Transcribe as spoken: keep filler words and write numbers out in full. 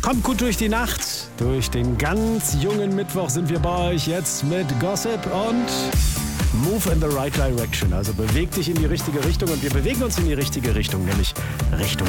Kommt gut durch die Nacht. Durch den ganz jungen Mittwoch sind wir bei euch jetzt mit Gossip und Move in the right direction. Also beweg dich in die richtige Richtung und wir bewegen uns in die richtige Richtung, nämlich Richtung